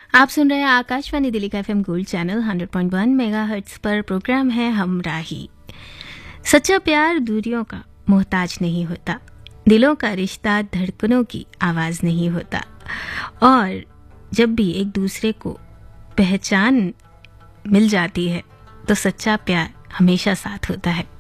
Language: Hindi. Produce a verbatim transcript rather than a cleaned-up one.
आप सुन रहे हैं आकाशवाणी दिल्ली का FM gold channel hundred point one megahertz पर। प्रोग्राम है हम राही। सच्चा प्यार दूरियों का मोहताज नहीं होता, दिलों का रिश्ता धड़कनों की आवाज नहीं होता, और जब भी एक दूसरे को पहचान मिल जाती है तो सच्चा प्यार हमेशा साथ होता है।